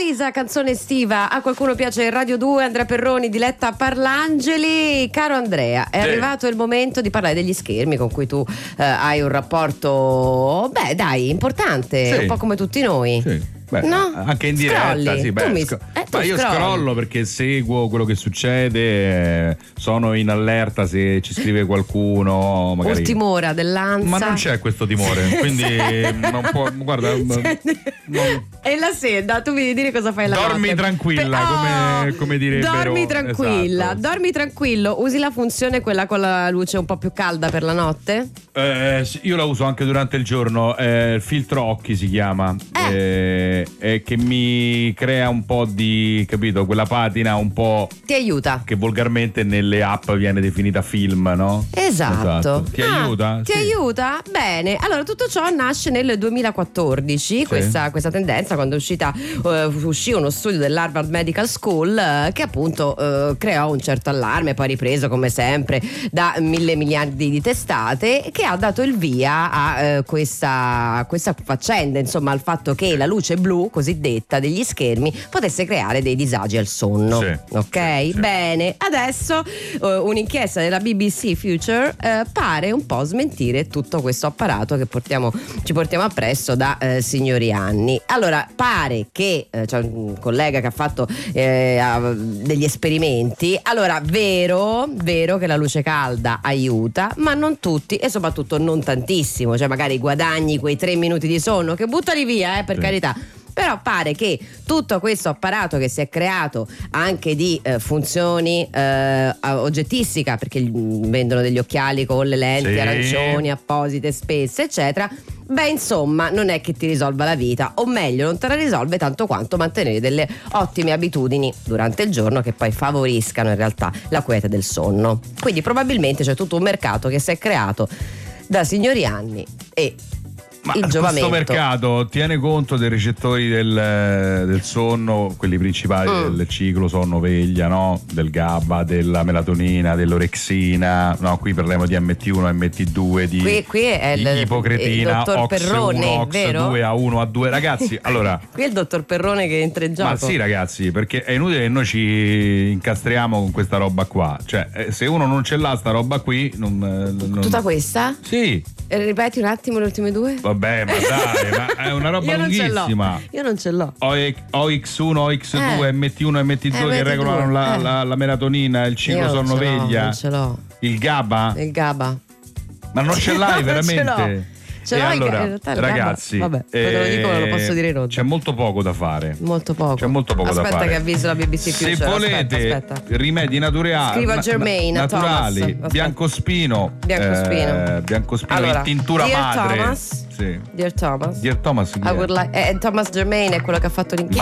Elisa, canzone estiva. A qualcuno piace Radio 2, Andrea Perroni, Diletta Parlangeli. Caro Andrea, è arrivato il momento di parlare degli schermi con cui tu hai un rapporto, beh dai, importante, un po' come tutti noi. Sì. Beh, no? Anche in diretta, Scrolli. sì. Ma io scrollo perché seguo quello che succede, sono in allerta se ci scrive qualcuno. Magari. Il timore dell'ansia. Ma non c'è questo timore, quindi non può. Guarda, e la sera tu mi devi dire cosa fai la dormi notte. Tranquilla, come direbbero. Dormi tranquilla, esatto. Dormi tranquillo. Usi la funzione quella con la luce un po' più calda per la notte? Io la uso anche durante il giorno, il filtro occhi si chiama, che mi crea un po' di, capito, quella patina un po', ti aiuta, che volgarmente nelle app viene definita film, no? Esatto. Ti aiuta? Ti aiuta? Bene. Allora, tutto ciò nasce nel 2014, questa tendenza, quando uscì uno studio dell'Harvard Medical School che appunto creò un certo allarme, poi ripreso come sempre da 1.000 miliardi di testate, che ha dato il via a questa faccenda, insomma, al fatto che la luce blu cosiddetta degli schermi potesse creare dei disagi al sonno. Ok? Bene, adesso un'inchiesta della BBC Future pare un po' smentire tutto questo apparato che ci portiamo appresso da signori anni. Allora, pare che c'è un collega che ha fatto degli esperimenti. Allora, vero che la luce calda aiuta, ma non tutti e soprattutto non tantissimo, cioè magari guadagni quei 3 minuti di sonno che buttali via, per carità. Però pare che tutto questo apparato che si è creato anche di funzioni oggettistica, perché vendono degli occhiali con le lenti arancioni apposite spesse eccetera, beh insomma non è che ti risolva la vita, o meglio non te la risolve tanto quanto mantenere delle ottime abitudini durante il giorno che poi favoriscano in realtà la quiete del sonno. Quindi probabilmente c'è tutto un mercato che si è creato da signori anni e ma il giovamento. Questo mercato tiene conto dei recettori del sonno, quelli principali del ciclo sonno-veglia, no? Del GABA, della melatonina, dell'orexina. No, qui parliamo di MT1, MT2, di qui è di ipocretina, il dottor Perrone, OX1, vero? OX2, A1, A2. Ragazzi, allora. Qui è il dottor Perrone che entra in gioco. Ma sì, ragazzi, perché è inutile che noi ci incastriamo con questa roba qua. Cioè, se uno non ce l'ha sta roba qui, non... Tutta questa? Sì. Ripeti un attimo le ultime due? Vabbè, ma dai, ma è una roba lunghissima. Io non ce l'ho. OX1, OX2, MT1, MT2 che regolano la melatonina, il ciclo sonno-veglia. Non ce l'ho. Il GABA? Il GABA. Ma non ce l'hai veramente? Ce l'ho, allora, in realtà ragazzi, vabbè, te lo dico, non lo posso dire in c'è molto poco da fare. Molto poco. C'è molto poco aspetta da fare. Che avviso la BBC Future. Se volete aspetta. rimedi naturali, scrivo a Germaine, naturali, biancospino, allora, in tintura Dear madre. Thomas, sì. Dear Thomas, Dear Thomas, I would like, Thomas Germaine è quello che ha fatto l'inchiesta.